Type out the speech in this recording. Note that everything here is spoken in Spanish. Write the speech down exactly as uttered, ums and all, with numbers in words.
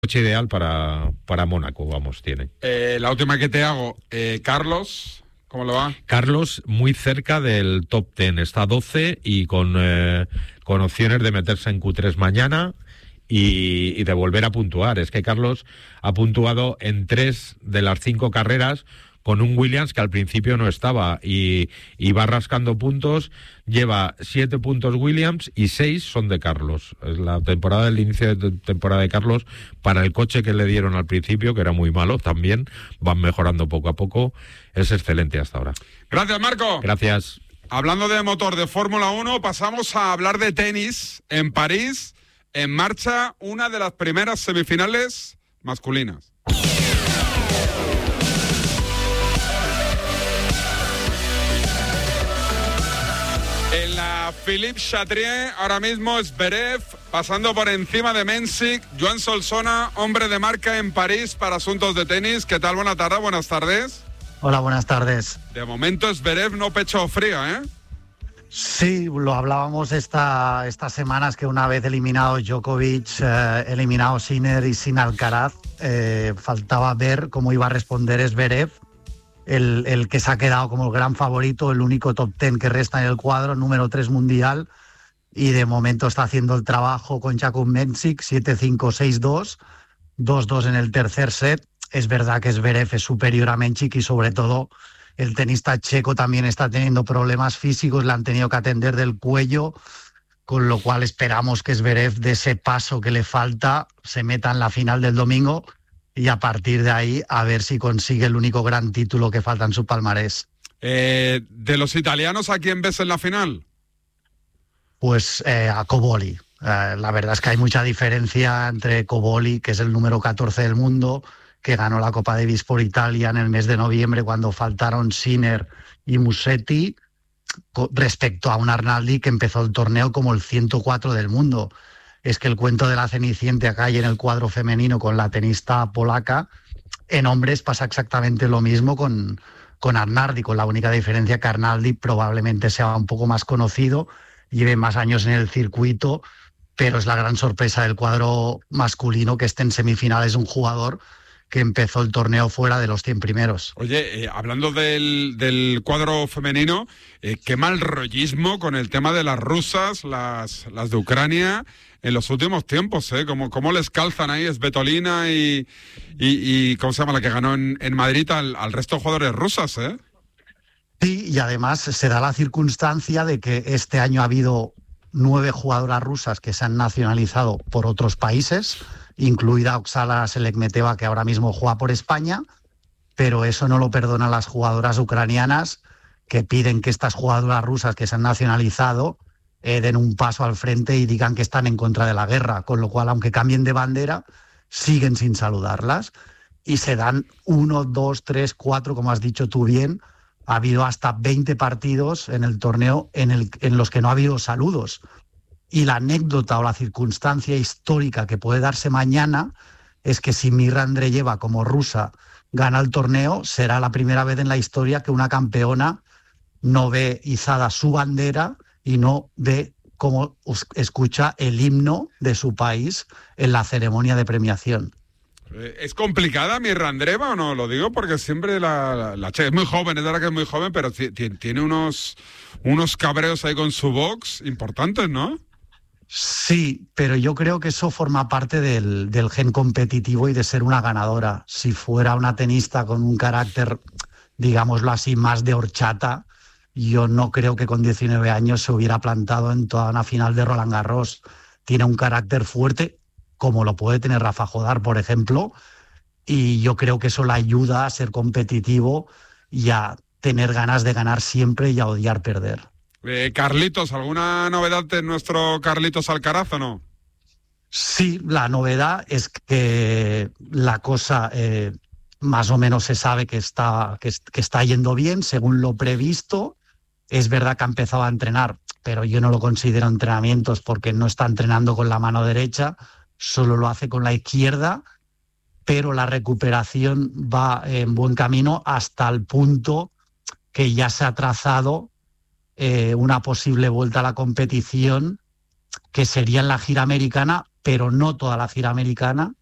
coche ideal para, para Mónaco, vamos, tiene. Eh, la última que te hago, eh, Carlos, ¿cómo lo va? Carlos muy cerca del top diez, está doce y con, eh, con opciones de meterse en Q tres mañana y, y de volver a puntuar. Es que Carlos ha puntuado en tres de las cinco carreras con un Williams que al principio no estaba y, y va rascando puntos. Lleva siete puntos Williams y seis son de Carlos. Es la temporada, el inicio de temporada de Carlos para el coche que le dieron al principio, que era muy malo también. Van mejorando poco a poco. Es excelente hasta ahora. Gracias, Marco. Gracias. Hablando de motor de Fórmula uno, pasamos a hablar de tenis. En París, en marcha una de las primeras semifinales masculinas. En la Philippe Chatrier, ahora mismo Zverev pasando por encima de Mensik. Joan Solsona, hombre de marca en París para asuntos de tenis. ¿Qué tal? Buena tarde, buenas tardes. Hola, buenas tardes. De momento Zverev no pecho frío, ¿eh? Sí, lo hablábamos esta, estas semanas que una vez eliminado Djokovic, eh, eliminado Sinner y sin Alcaraz, eh, faltaba ver cómo iba a responder Zverev. El, el que se ha quedado como el gran favorito, el único top ten que resta en el cuadro, número tres mundial, y de momento está haciendo el trabajo con Jakub Mensik, siete cinco, seis dos, dos dos en el tercer set. Es verdad que Zverev es superior a Mensik y sobre todo el tenista checo también está teniendo problemas físicos, le han tenido que atender del cuello, con lo cual esperamos que Zverev de ese paso que le falta se meta en la final del domingo y a partir de ahí a ver si consigue el único gran título que falta en su palmarés. Eh, de los italianos, ¿a quién ves en la final? Pues eh, a Cobolli. Eh, la verdad es que hay mucha diferencia entre Cobolli, que es el número catorce del mundo, que ganó la Copa Davis por Italia en el mes de noviembre cuando faltaron Sinner y Musetti, respecto a un Arnaldi que empezó el torneo como el ciento cuatro del mundo. Es que el cuento de la Cenicienta acá y en el cuadro femenino con la tenista polaca, en hombres pasa exactamente lo mismo con, con Arnaldi, con la única diferencia que Arnaldi probablemente sea un poco más conocido, lleve más años en el circuito, pero es la gran sorpresa del cuadro masculino que esté en semifinales un jugador que empezó el torneo fuera de los cien primeros. Oye, eh, hablando del, del cuadro femenino, eh, qué mal rollismo con el tema de las rusas, las, las de Ucrania, en los últimos tiempos, ¿eh? Como, cómo les calzan ahí Svitolina y, y, y ¿cómo se llama? La que ganó en, en Madrid al, al resto de jugadores rusas, ¿eh? Sí, y además se da la circunstancia de que este año ha habido nueve jugadoras rusas que se han nacionalizado por otros países, incluida Oksana Selekmeteva, que ahora mismo juega por España, pero eso no lo perdonan las jugadoras ucranianas, que piden que estas jugadoras rusas que se han nacionalizado eh, den un paso al frente y digan que están en contra de la guerra, con lo cual, aunque cambien de bandera, siguen sin saludarlas, y se dan uno, dos, tres, cuatro, como has dicho tú bien. Ha habido hasta veinte partidos en el torneo en, el, en los que no ha habido saludos. Y la anécdota o la circunstancia histórica que puede darse mañana es que si Mirra Andreeva como rusa gana el torneo, será la primera vez en la historia que una campeona no ve izada su bandera y no ve cómo escucha el himno de su país en la ceremonia de premiación. ¿Es complicada Mirra Andreeva o no? Lo digo porque siempre la, la, la che es muy joven, es verdad que es muy joven, pero t- t- tiene unos, unos cabreos ahí con su box importantes, ¿no? Sí, pero yo creo que eso forma parte del, del gen competitivo y de ser una ganadora. Si fuera una tenista con un carácter, digámoslo así, más de horchata, yo no creo que con diecinueve años se hubiera plantado en toda una final de Roland Garros. Tiene un carácter fuerte, como lo puede tener Rafa Jodar, por ejemplo, y yo creo que eso le ayuda a ser competitivo y a tener ganas de ganar siempre y a odiar perder. Eh, Carlitos, ¿alguna novedad de nuestro Carlitos Alcaraz o no? Sí, la novedad es que la cosa eh, más o menos se sabe que está, que, que está yendo bien según lo previsto. Es verdad que ha empezado a entrenar, pero yo no lo considero entrenamientos porque no está entrenando con la mano derecha, solo lo hace con la izquierda, pero la recuperación va en buen camino hasta el punto que ya se ha trazado eh, una posible vuelta a la competición que sería en la gira americana, pero no toda la gira americana,